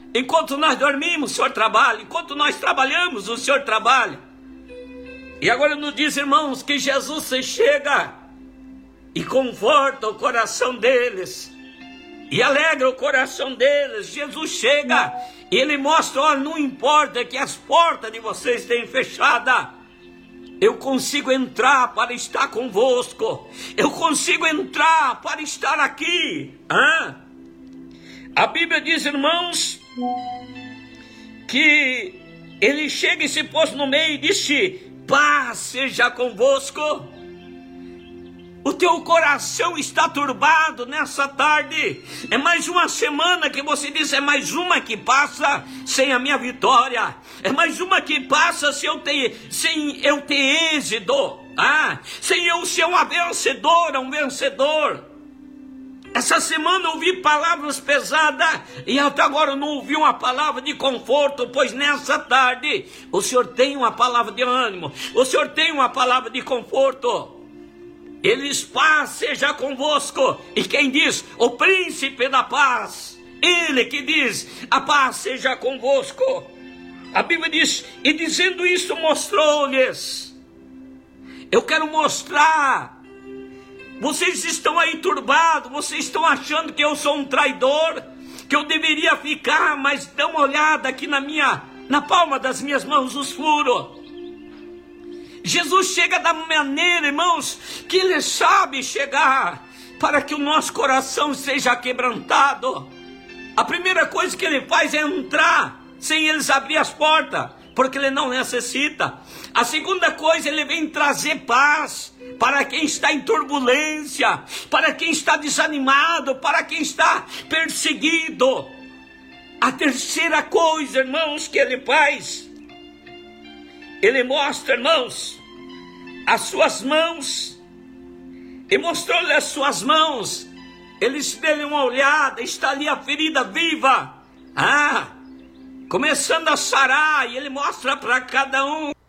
Enquanto nós dormimos, o Senhor trabalha. Enquanto nós trabalhamos, o Senhor trabalha. E agora nos diz, irmãos, que Jesus se chega e conforta o coração deles. E alegra o coração deles. Jesus chega e Ele mostra, olha, não importa que as portas de vocês estejam fechadas. Eu consigo entrar para estar convosco. Eu consigo entrar para estar aqui. A Bíblia diz, irmãos, que Ele chega e se pôs no meio e disse: paz seja convosco. O teu coração está turbado nessa tarde. É mais uma semana que você diz, é mais uma que passa sem a minha vitória. É mais uma que passa sem eu ter êxito. Sem eu ser uma vencedora, um vencedor. Essa semana eu ouvi palavras pesadas e até agora eu não ouvi uma palavra de conforto, pois nessa tarde o Senhor tem uma palavra de ânimo, o Senhor tem uma palavra de conforto. Ele diz: paz seja convosco. E quem diz? O príncipe da paz. Ele que diz: a paz seja convosco. A Bíblia diz: e dizendo isso mostrou-lhes. Eu quero mostrar. Vocês estão aí turbados, vocês estão achando que eu sou um traidor, que eu deveria ficar, mas dá uma olhada aqui na palma das minhas mãos os furos. Jesus chega da maneira, irmãos, que Ele sabe chegar para que o nosso coração seja quebrantado. A primeira coisa que Ele faz é entrar sem eles abrir as portas, porque Ele não necessita. A segunda coisa, Ele vem trazer paz para quem está em turbulência, para quem está desanimado, para quem está perseguido. A terceira coisa, irmãos, que Ele faz, Ele mostra, irmãos, as suas mãos. E mostrou-lhe as suas mãos. Eles deu uma olhada, está ali a ferida viva. Começando a sarar, e Ele mostra para cada um.